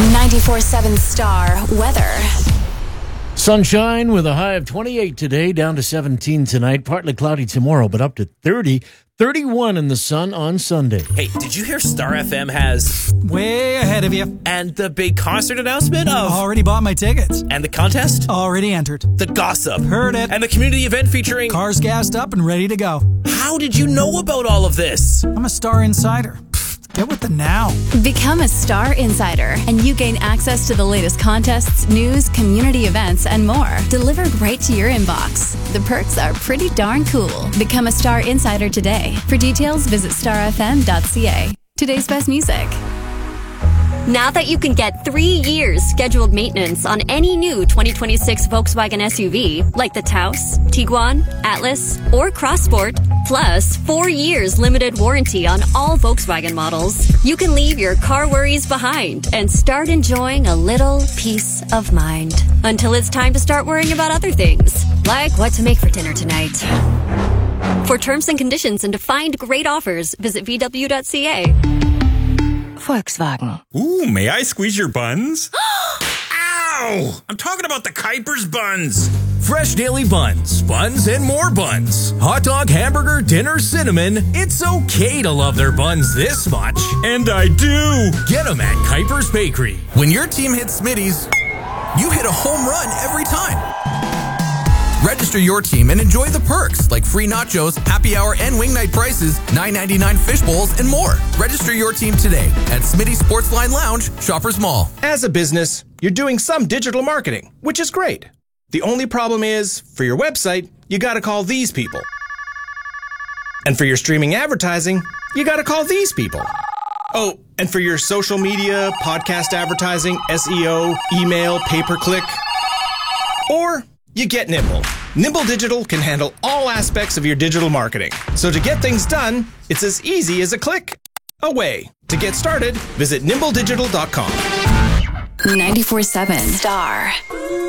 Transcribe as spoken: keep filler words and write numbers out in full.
ninety-four seven Star Weather. Sunshine with a high of twenty-eight today, down to seventeen tonight. Partly cloudy tomorrow, but up to thirty. thirty-one in the sun on Sunday. Hey, did you hear Star F M has... Way ahead of you. And the big concert announcement of... Already bought my tickets. And the contest? Already entered. The gossip. Heard it. And the community event featuring... Cars gassed up and ready to go. How did you know about all of this? I'm a Star Insider. Get with the now. Become a Star Insider, and you gain access to the latest contests, news, community events, and more, delivered right to your inbox. The perks are pretty darn cool. Become a Star Insider today. For details, visit star f m dot c a. Today's best music. Now that you can get three years scheduled maintenance on any new twenty twenty-six Volkswagen S U V, like the Taos, Tiguan, Atlas, or Crossport, plus four years limited warranty on all Volkswagen models, you can leave your car worries behind and start enjoying a little peace of mind. Until it's time to start worrying about other things, like what to make for dinner tonight. For terms and conditions and to find great offers, visit v w dot c a. Volkswagen. Ooh, may I squeeze your buns? Ow! I'm talking about the Kuipers buns. Fresh daily buns, buns and more buns. Hot dog, hamburger, dinner, cinnamon. It's okay to love their buns this much. And I do. Get them at Kuipers Bakery. When your team hits Smitty's, you hit a home run every time. Register your team and enjoy the perks like free nachos, happy hour and wing night prices, nine ninety-nine fish bowls, and more. Register your team today at Smitty Sportsline Lounge, Shoppers Mall. As a business, you're doing some digital marketing, which is great. The only problem is, for your website, you gotta call these people. And for your streaming advertising, you gotta call these people. Oh, and for your social media, podcast advertising, S E O, email, pay-per-click, or you get Nimble. Nimble Digital can handle all aspects of your digital marketing. So to get things done, it's as easy as a click away. To get started, visit nimble digital dot com. ninety-four seven Star.